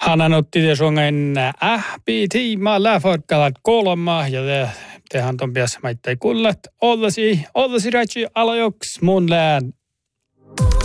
Hanan otti te songen tiimaa lähforkkalat kolma ja tehän ton piässä maittai kullat. Ollasi rätsi alajoks mun lään.